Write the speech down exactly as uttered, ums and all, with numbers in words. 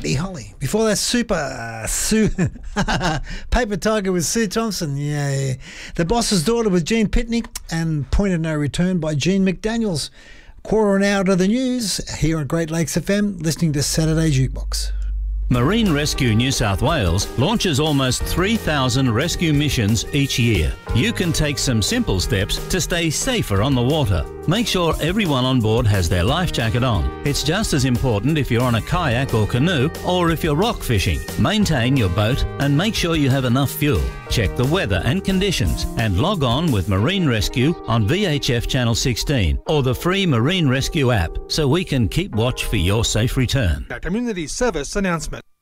Buddy Holly. Before that, Super uh, Sue Paper Tiger with Sue Thompson. Yeah, The Boss's Daughter with Gene Pitney, and Point of No Return by Gene McDaniels. Quarter an hour to the news here on Great Lakes F M, listening to Saturday Jukebox. Marine Rescue New South Wales launches almost three thousand rescue missions each year. You can take some simple steps to stay safer on the water. Make sure everyone on board has their life jacket on. It's just as important if you're on a kayak or canoe or if you're rock fishing. Maintain your boat and make sure you have enough fuel. Check the weather and conditions and log on with Marine Rescue on V H F Channel sixteen or the free Marine Rescue app so we can keep watch for your safe return. A community service announcement.